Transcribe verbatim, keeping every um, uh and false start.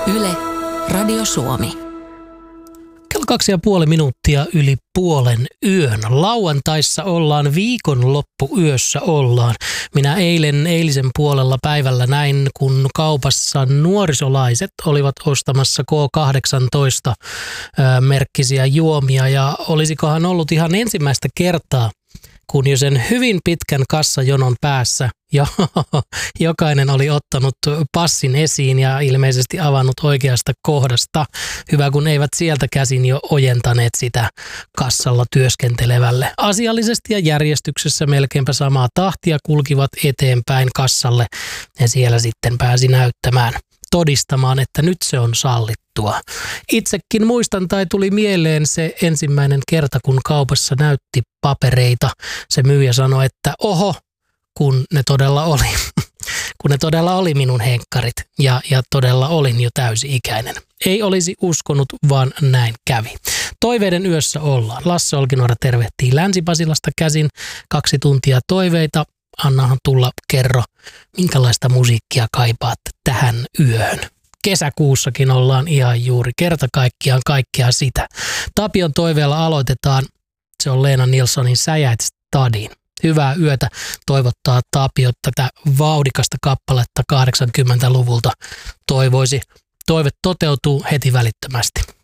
Yle, Radio Suomi. Kello kaksi ja puoli minuuttia yli puolen yön. Lauantaissa ollaan, viikonloppuyössä ollaan. Minä eilen eilisen puolella päivällä näin, kun kaupassa nuorisolaiset olivat ostamassa K kahdeksantoista merkkisiä juomia. Ja olisikohan ollut ihan ensimmäistä kertaa, kun jo sen hyvin pitkän kassajonon päässä jo, jokainen oli ottanut passin esiin ja ilmeisesti avannut oikeasta kohdasta. Hyvä, kun eivät sieltä käsin jo ojentaneet sitä kassalla työskentelevälle. Asiallisesti ja järjestyksessä melkeinpä samaa tahtia kulkivat eteenpäin kassalle ja siellä sitten pääsi näyttämään, todistamaan, että nyt se on sallittua. Itsekin muistan tai tuli mieleen se ensimmäinen kerta, kun kaupassa näytti papereita. Se myyjä sanoi, että oho, kun ne todella oli, kun ne todella oli minun henkkarit ja, ja todella olin jo täysi-ikäinen. Ei olisi uskonut, vaan näin kävi. Toiveiden yössä ollaan. Lasse Olkinuora tervehtii Länsi-Pasilasta käsin. Kaksi tuntia toiveita. Annahan tulla, kerro, minkälaista musiikkia kaipaatte tähän yöhön. Kesäkuussakin ollaan ihan juuri kerta kaikkiaan kaikkea sitä. Tapion toiveella aloitetaan. Se on Leena Nilssonin Säjät stadin. Hyvää yötä toivottaa Tapio tätä vauhdikasta kappaletta kahdeksankymmentäluvulta. Toivoisi, toive toteutuu heti välittömästi.